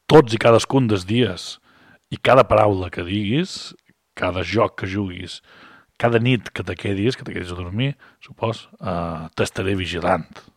tots i cadascun dels dies i cada paraula que diguis, cada joc que juguis, cada nit que te quedis a dormir, supos, t'estaré vigilant.